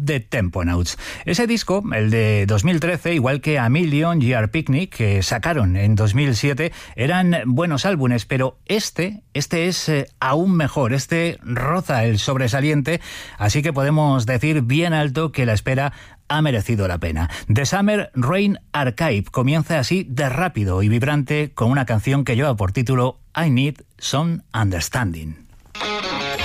The Temponauts. Ese disco, el de 2013, igual que A Million Year Picnic, que sacaron en 2007, eran buenos álbumes, pero este es aún mejor. Este roza el sobresaliente, así que podemos decir bien alto que la espera ha merecido la pena. The Summer Rain Archive comienza así de rápido y vibrante con una canción que lleva por título I Need Some Understanding.